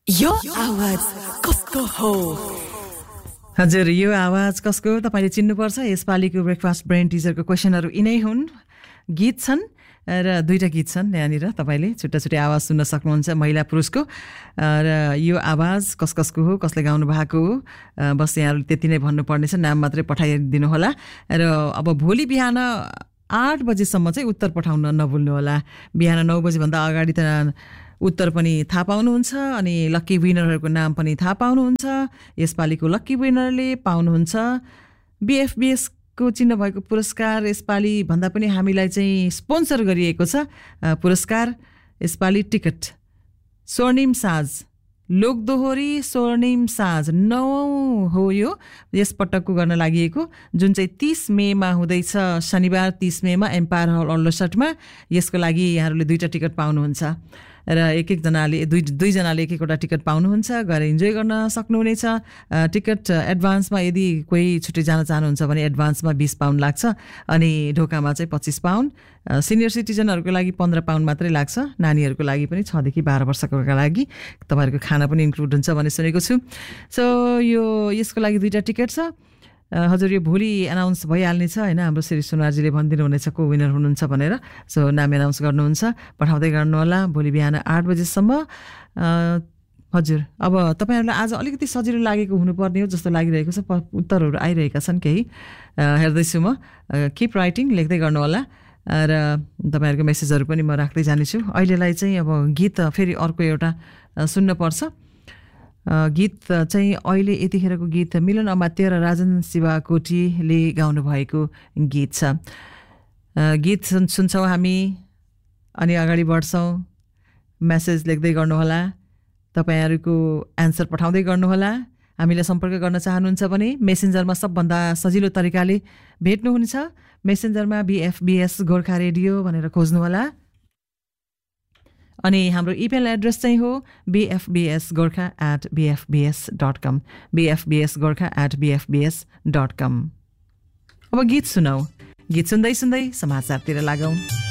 यो आवाज कसको हो? हजुर, यो आवाज कसको तपाईले चिन्नुपर्छ। यसपालिको ब्रेकफास्ट ब्रेन टिचरको क्वेसनहरू यिनै हुन्। गीत छन् र दुईटा गीत छन् यहाँनिर। तपाईले छुट्टा छुट्टै आवाज सुन्न सक्नुहुन्छ महिला पुरुषको। र यो आवाज कसको हो, कसले गाउनु भएको हो, बस यहाँहरूले त्यति नै भन्नुपर्नेछ, नाम मात्रै पठाइदिनु होला। र अब भोलि बिहान 8 बजेसम्म चाहिँ उत्तर पठाउन नभुल्नु होला। बिहान 9 बजेभन्दा अगाडि त उत्तर पनि थाहा पाउनुहुन्छ अनि लक्की विनरहरूको नाम पनि थाहा पाउनुहुन्छ। यसपालिको लक्की विनरले पाउनुहुन्छ BFBS को चिन्ह भएको पुरस्कार। यसपालि भन्दा पनि हामीलाई चाहिँ स्पोन्सर गरिएको छ पुरस्कार। यसपालि टिकट स्वर्णिम साज लोकदोहोरी स्वर्णिम साज 9 हो यो यसपटकको गर्न लागि, जुन चाहिँ 30 मेमा हुँदैछ, शनिबार 30 मेमा एम्पायर हल अल्लोसटमा। यसको लागि यहाँहरूले 2टा टिकट पाउनुहुन्छ र एक-एकजनाले दुईजनाले एक-एकवटा टिकट पाउनुहुन्छ। गएर इन्जोय गर्न सक्नुहुनेछ। टिकट एडभान्समा यदि कोही छुट्टै जान चाहनुहुन्छ भने एडभान्समा 20 पाउन्ड लाग्छ अनि ढोकामा चाहिँ 25 पाउन्ड। सिनियर सिटिजनहरूको लागि 15 पाउन्ड मात्रै लाग्छ। नानीहरूको लागि पनि 6 देखि 12 वर्षको लागि तपाईँहरूको खाना पनि इन्क्लुड हुन्छ भन्ने सुनेको छु। सो यसको लागि 2टा टिकट छ। हजुर, यो भोलि एनाउन्स भइहाल्ने छ होइन। हाम्रो श्री सुनारजीले भनिदिनु हुनेछ को विनर हुनुहुन्छ भनेर। सो नाम एनाउन्स गर्नुहुन्छ, पठाउँदै गर्नु होला भोलि बिहान 8 बजेसम्म। हजुर, अब तपाईँहरूलाई आज अलिकति सजिलो लागेको हुनुपर्ने हो जस्तो लागिरहेको छ। उत्तरहरू आइरहेका छन् केही, हेर्दैछु म। किप राइटिङ, लेख्दै गर्नु होला र तपाईँहरूको मेसेजहरू पनि म राख्दै जानेछु। अहिलेलाई चाहिँ अब गीत फेरि अर्को एउटा सुन्नुपर्छ। गीत चाहिँ अहिले यतिखेरको गीत मिलन अमात्य र राजन शिवाकोटीले गाउनु भएको गीत छ। गीत सुन्छौँ हामी अनि अगाडि बढ्छौँ। मेसेज लेख्दै गर्नुहोला, तपाईँहरूको एन्सर पठाउँदै गर्नुहोला। हामीलाई सम्पर्क गर्न चाहनुहुन्छ भने मेसेन्जरमा सबभन्दा सजिलो तरिकाले भेट्नुहुनेछ। मेसेन्जरमा BFBS गोर्खा रेडियो भनेर खोज्नुहोला अनि हाम्रो इमेल एड्रेस चाहिँ हो bfbsgorkha@bfbs.com, bfbsgorkha@bfbs.com। अब गीत सुनौ। गीत सुन्दै सुन्दै समाचारतिर लागौँ।